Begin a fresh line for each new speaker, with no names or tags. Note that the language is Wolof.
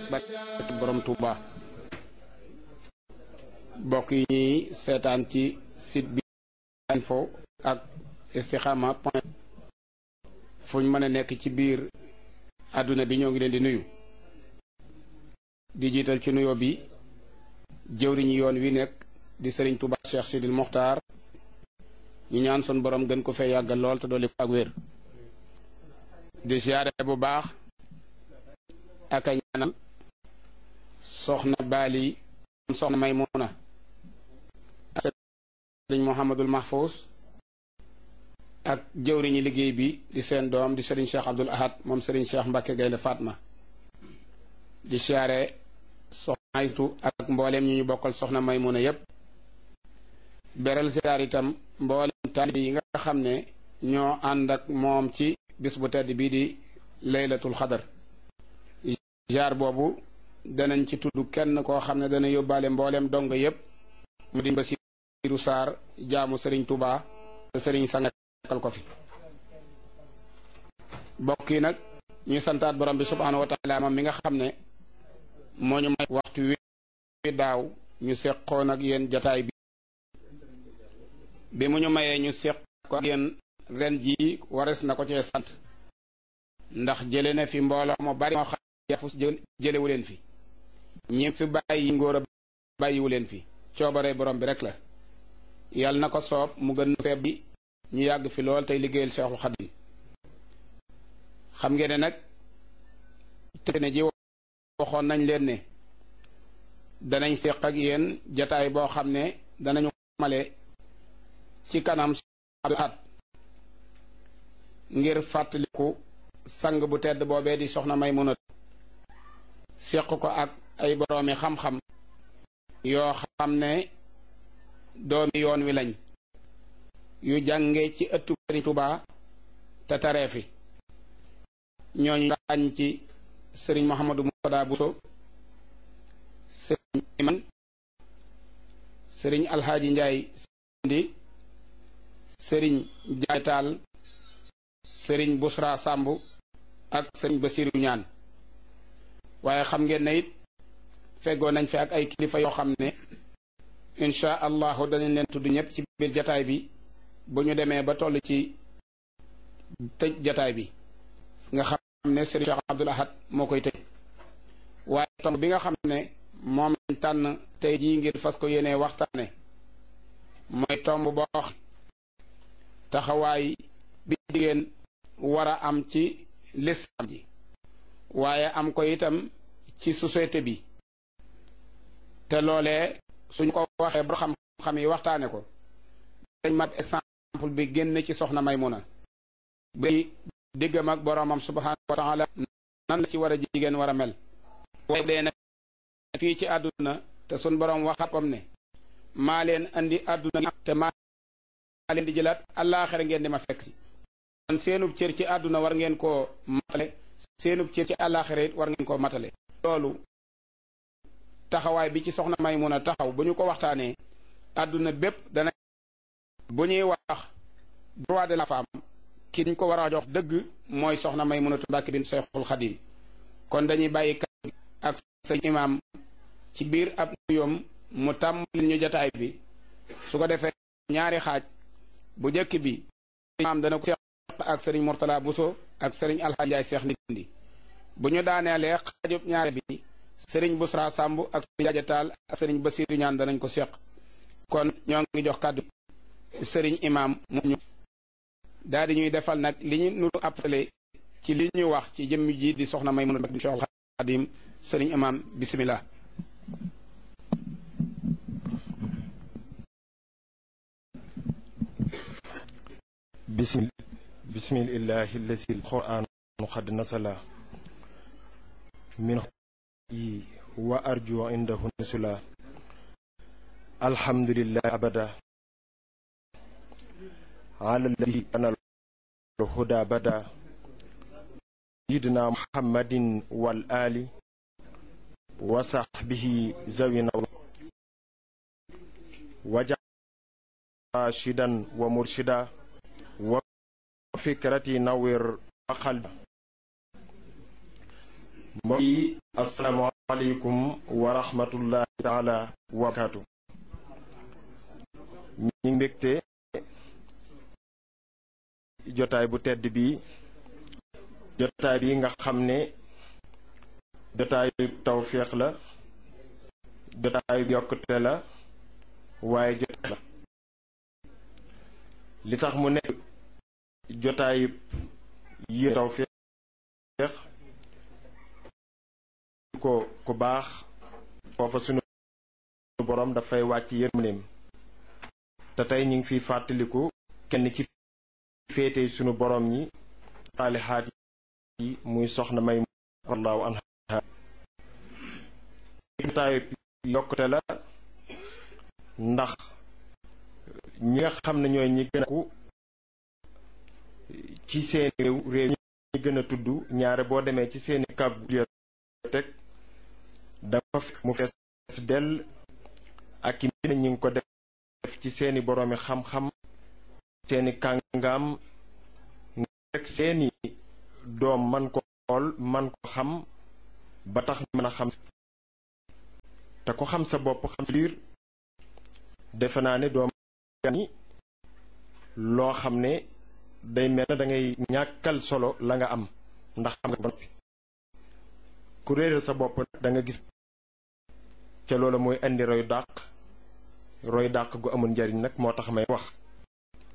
barke borom Touba. bokk yi ñuy seetaan ci site bi info ak istikhama point fuñ mën a nekk ci biir àdduna bi ñoo ngi leen di nuyu di jiital ci nuyoo bi jëwriñu yoon wi nekk di Serigne Touba Cheikh Sidil Mokhtar ñu ñaan son borom gën ko fee yàggal lool te dolli ko ak wér di siyaare bu baax ak a ñaanal soxna Bali soxna Maymuna Serigne Mouhamadul Mahfous ak jëwriñu liggéey bi di seen doom di Serigne Cheikh Abdoul Ahad moom Serigne Cheikh Mbacke Gaynde Fatma di siyaare soxna Aytu ak mbooleem ñu bokkal soxna Maymuna yépp beral siyaar itam mbooleem taalibe yi nga xam ne ñoo ànd ak moom ci bis bu tedd bii di laylatul xadar jaar boobu danañ ci tudd kenn koo xam ne dana yóbbaale mbooleem dong yépp mu di Basiiru Saar jaamu Sëriñ Tuubaa te sëriñ sangal ko fi bokk yi nag ñuy santaat borom bi subhaanahu wa taala moom mi nga xam ne moo ñu may waxtu wi daaw ñu seqoon ak yéen jataay bi mu ñu mayee ñu seq ko ak yéen ren jii wares na ko cee sant ndax jële na fi mbooloo mu bari moo xam yafus jëlewu leen fi ñi fi bàyyi ngóor a bàyyiwu leen fi coobare borom bi rek la yàlla na ko soob mu gën feeb bi ñu yàgg fi lool tey liggéeyal Seexul Xadiim xam ngeen ne nag te ne ji waxoon nañ leen ne danañ seq ak yéen jataay boo xam ne danañu male ci kanam at ngir fàttaliku sang bu tedd boobee di soxna Maymuna seq ko ak ay boroomi xam-xam yoo xam ne doomi yoon wi lañ yu jànge ci ëttu Sëriñ Tuubaa te taree fi ñooñu ràññ ci sëriñ Mouhamadou Moutada Bousso sëriñ Iman sëriñ Alxaaji Njaay Sindi sëriñ Jaay Taal sëriñ Busra Sàmb ak sëriñ Basiiru Ñaan waaye xam ngeen ne it feggoo nañ fi ak ay kilifa yoo xam ne insha allahu danañ leen tudd ñëpp ci biir jataay bi bu ñu demee ba toll ci tëj jataay bi nga xam ne sëriñ Cheikh Abdoul Ahad moo koy tëj waaye tomb bi nga xam ne moom lañ tànn tey jii ngir fas ko yéenee waxtaane mooy tomb boo wax taxawaay bi jigéen war a am ci lislaam ji waaye am ko itam ci société bi te loolee suñ ko waxee ba xam-xam yi waxtaane ko dañ mat exemple bi génn ci soxna Maymuna bi diggam ak boroomam subhaanahu wa taala nan la ci war a jigéen war a mel waaye dee nag fii ci àdduna te suñ boroom waxatam ne maa leen andi àdduna te maa leen di jëlaat àllaaxira ngeen di ma fekk si kon seenub cër ci àdduna war ngeen koo matale seenub cër ci àllaaxira it war ngeen koo matale loolu taxawaay bi ci soxna Maymuna taxaw bu ñu ko waxtaanee àdduna bépp dana bu ñuy wax droit de la femme ki ñu ko war a jox dëgg mooy soxna Maymuna Mbàkke bint Seexul Xadiim kon dañuy bàyyi kàddu ak sëñ imaam ci biir ab nuyoom mu tàmbali ñu jataay bi su ko defee ñaari xaaj bu njëkk bi imaam dana ko seq ak sëriñ Mourtala Bousso ak sëriñ Alxaaji Njaay Seex Ndindi bu ñu daaneelee xaajub ñaari bi sëriñ Busra Sàmb ak sëriñ Jaaja Taal ak sëriñ Basiiru Ñaan danañ ko seq kon ñoo ngi jox kàddu sëriñ imaam mu ñu daal di ñuy defal nag li ñu nuru appelé ci li ñu wax ci jëmm ji di soxna Maymuna bint Seexul Xadiim sëriñ imaam bismillah
bismillahi allazi alqur'anu qad nasala min wa arju indahu nusula alhamdulillahi abada ala alladhi kana الهدى بدا سيدنا محمد والآل وصحبه زوينا وجعل راشدا ومرشدا وفكرتي نوير وقلب السلام aleykum wa rahmatullahi taala wa barakaatu. ñi ngi mbégte jotaay bu tedd bi jotaay bi nga xam ne jotaayu tawféex la, jotaayu yokkute la, waaye jotaay la. li tax mu nekk jotaayu yi tawféex ku baax foofa sunu borom dafay wàcc yërmandeem, te tey ñu ngi fiy fàttaliku kenn ci féete sunu borom ñi saalihaat yi muy soxna may wallahu anha. jotaayu yokkute la ndax ñi nga xam ne ñooy ñi gën a ku ci seen réew ñi gën a tudd ñaare boo demee ci seeni bibliothèque dafa fekk mu fees dell ak i mbir ñi ngi ko def ci seeni boroomi xam-xam, seeni kàngaam, rek seeni doom man ko xool man ko xam ba tax ñu mën a xam. te ko xam sa bopp xam sa biir defe naa ne doom ni loo xam ne day mel na dangay ñàkkal solo la nga am ndax xam nga ba noppi. ku réeral sa bopp nag da nga gis ca loola mooy indi roy dàq gu amul njariñ nag moo tax may wax